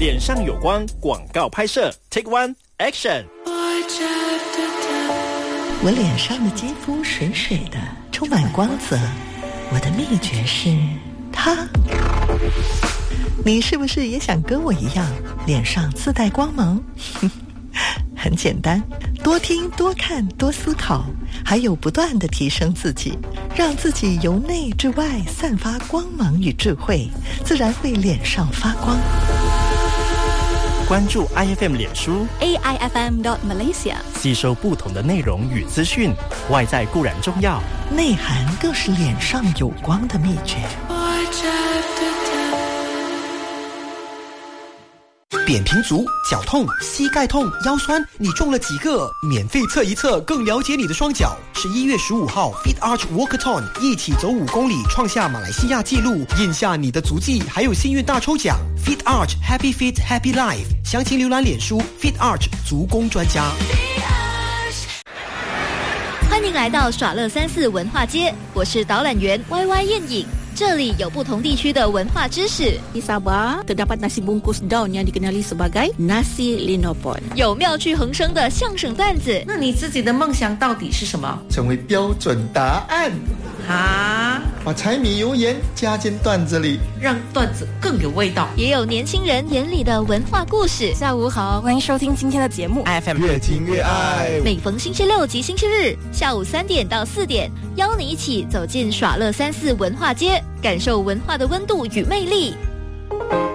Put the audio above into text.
脸上有光广告拍摄 Take One Action。 我脸上的肌肤水水的，充满光泽。我的秘诀是它。你是不是也想跟我一样，脸上自带光芒？很简单，多听多看多思考，还有不断地提升自己，让自己由内至外散发光芒与智慧，自然会脸上发光。 关注 IFM 脸书 AIFM.Malaysia， 吸收不同的内容与资讯，外在固然重要， 内涵更是脸上有光的秘诀。 扁平足、脚痛、膝盖痛、腰酸，你中了几个？免费测一测，更了解你的双脚。11月15号 Fit Arch Walkathon， 一起走5公里，创下马来西亚纪录，印下你的足迹，还有幸运大抽奖。Fit Arch Happy Fit Happy Life， 详情浏览脸书 Fit Arch 足工专家。 欢迎来到耍乐34文化街，我是导览员 YY 燕影。这里有不同地区的文化知识。 Di Sabah terdapat nasi bungkus daun yang dikenali sebagai nasi linopon， 有妙趣横生的相声段子。 那你自己的梦想到底是什么？ 成为标准答案啊！ 把柴米油盐加进段子里， 让段子更有味道。 也有年轻人眼里的文化故事。 下午好，欢迎收听今天的节目 IFM 越听越爱。 每逢星期六及星期日下午3点到4点，邀你一起走进耍乐34文化街，感受文化的温度与魅力。